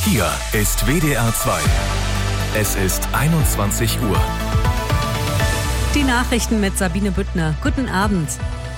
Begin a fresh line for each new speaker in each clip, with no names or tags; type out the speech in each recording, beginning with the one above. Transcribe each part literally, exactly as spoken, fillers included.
Hier ist W D R zwei. Es ist einundzwanzig Uhr.
Die Nachrichten mit Sabine Büttner. Guten Abend.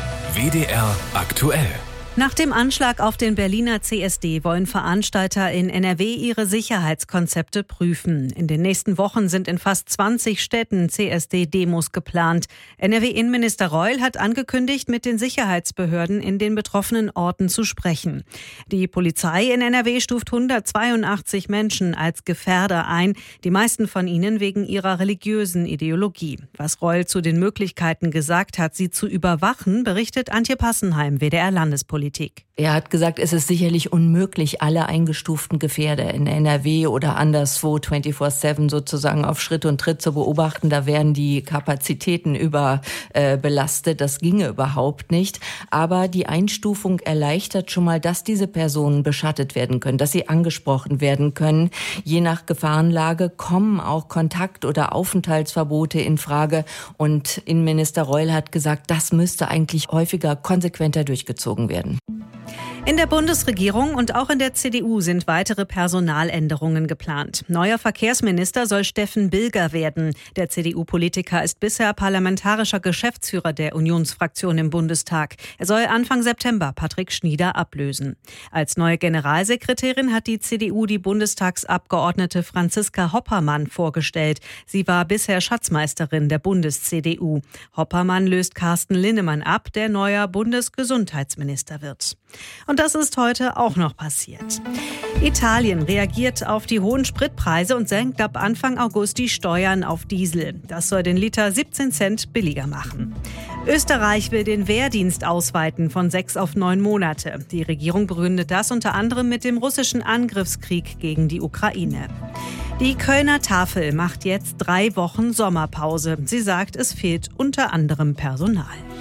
W D R aktuell.
Nach dem Anschlag auf den Berliner C S D wollen Veranstalter in N R W ihre Sicherheitskonzepte prüfen. In den nächsten Wochen sind in fast zwanzig Städten C S D-Demos geplant. N R W-Innenminister Reul hat angekündigt, mit den Sicherheitsbehörden in den betroffenen Orten zu sprechen. Die Polizei in N R W stuft hundertzweiundachtzig Menschen als Gefährder ein, die meisten von ihnen wegen ihrer religiösen Ideologie. Was Reul zu den Möglichkeiten gesagt hat, sie zu überwachen, berichtet Antje Passenheim, W D R-Landespolitik.
Er hat gesagt, es ist sicherlich unmöglich, alle eingestuften Gefährder in N R W oder anderswo vierundzwanzig sieben sozusagen auf Schritt und Tritt zu beobachten. Da wären die Kapazitäten überbelastet. Das ginge überhaupt nicht. Aber die Einstufung erleichtert schon mal, dass diese Personen beschattet werden können, dass sie angesprochen werden können. Je nach Gefahrenlage kommen auch Kontakt- oder Aufenthaltsverbote in Frage. Und Innenminister Reul hat gesagt, das müsste eigentlich häufiger konsequenter durchgezogen werden.
In der Bundesregierung und auch in der C D U sind weitere Personaländerungen geplant. Neuer Verkehrsminister soll Steffen Bilger werden. Der C D U-Politiker ist bisher parlamentarischer Geschäftsführer der Unionsfraktion im Bundestag. Er soll Anfang September Patrick Schnieder ablösen. Als neue Generalsekretärin hat die C D U die Bundestagsabgeordnete Franziska Hoppermann vorgestellt. Sie war bisher Schatzmeisterin der Bundes-C D U. Hoppermann löst Carsten Linnemann ab, der neuer Bundesgesundheitsminister wird. Und das ist heute auch noch passiert. Italien reagiert auf die hohen Spritpreise und senkt ab Anfang August die Steuern auf Diesel. Das soll den Liter siebzehn Cent billiger machen. Österreich will den Wehrdienst ausweiten von sechs auf neun Monate. Die Regierung begründet das unter anderem mit dem russischen Angriffskrieg gegen die Ukraine. Die Kölner Tafel macht jetzt drei Wochen Sommerpause. Sie sagt, es fehlt unter anderem Personal.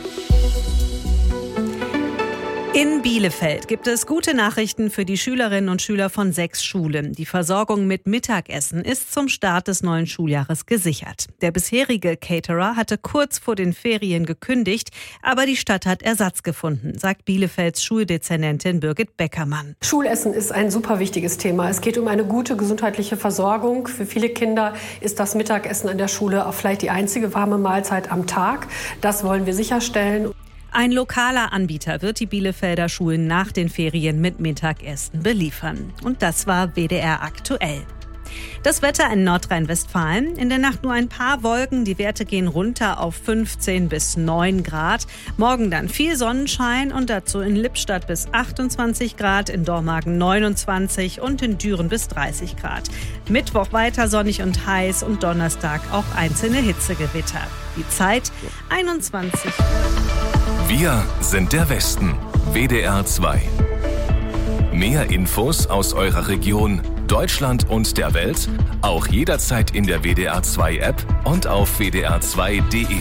In Bielefeld gibt es gute Nachrichten für die Schülerinnen und Schüler von sechs Schulen. Die Versorgung mit Mittagessen ist zum Start des neuen Schuljahres gesichert. Der bisherige Caterer hatte kurz vor den Ferien gekündigt, aber die Stadt hat Ersatz gefunden, sagt Bielefelds Schuldezernentin Birgit Beckermann.
Schulessen ist ein super wichtiges Thema. Es geht um eine gute gesundheitliche Versorgung. Für viele Kinder ist das Mittagessen an der Schule auch vielleicht die einzige warme Mahlzeit am Tag. Das wollen wir sicherstellen.
Ein lokaler Anbieter wird die Bielefelder Schulen nach den Ferien mit Mittagessen beliefern. Und das war W D R aktuell. Das Wetter in Nordrhein-Westfalen. In der Nacht nur ein paar Wolken. Die Werte gehen runter auf fünfzehn bis neun Grad. Morgen dann viel Sonnenschein und dazu in Lippstadt bis achtundzwanzig Grad, in Dormagen neunundzwanzig und in Düren bis dreißig Grad. Mittwoch weiter sonnig und heiß und Donnerstag auch einzelne Hitzegewitter. Die Zeit einundzwanzig Uhr.
Wir sind der Westen. W D R zwei. Mehr Infos aus eurer Region, Deutschland und der Welt, auch jederzeit in der W D R zwei App und auf w d r zwei punkt d e.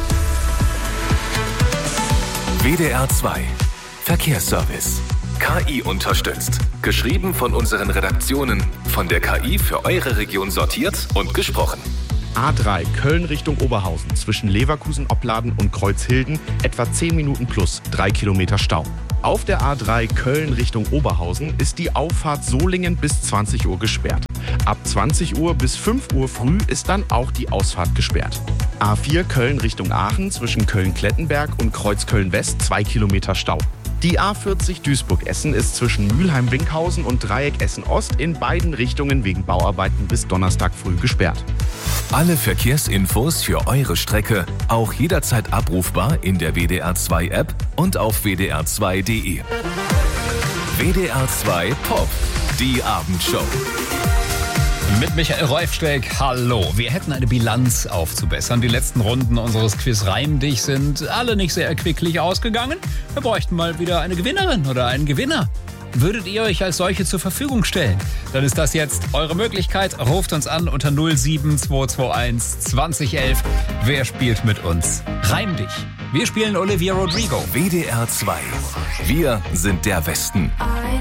W D R zwei. Verkehrsservice. K I unterstützt. Geschrieben von unseren Redaktionen. Von der K I für eure Region sortiert und gesprochen.
A drei Köln Richtung Oberhausen zwischen Leverkusen, Opladen und Kreuzhilden etwa zehn Minuten plus drei Kilometer Stau. Auf der A drei Köln Richtung Oberhausen ist die Auffahrt Solingen bis zwanzig Uhr gesperrt. Ab zwanzig Uhr bis fünf Uhr früh ist dann auch die Ausfahrt gesperrt. A vier Köln Richtung Aachen zwischen Köln-Klettenberg und Kreuzköln-West zwei Kilometer Stau. Die A vierzig Duisburg-Essen ist zwischen Mülheim-Winkhausen und Dreieck Essen-Ost in beiden Richtungen wegen Bauarbeiten bis Donnerstag früh gesperrt.
Alle Verkehrsinfos für eure Strecke auch jederzeit abrufbar in der W D R zwei App und auf w d r zwei punkt d e. W D R zwei Pop, die Abendshow.
Mit Michael Reufsteck, hallo. Wir hätten eine Bilanz aufzubessern. Die letzten Runden unseres Quiz Reim dich sind alle nicht sehr erquicklich ausgegangen. Wir bräuchten mal wieder eine Gewinnerin oder einen Gewinner. Würdet ihr euch als solche zur Verfügung stellen? Dann ist das jetzt eure Möglichkeit. Ruft uns an unter null sieben zwei zwei eins zwanzig elf. Wer spielt mit uns? Reim dich. Wir spielen Olivia Rodrigo.
W D R zwei. Wir sind der Westen.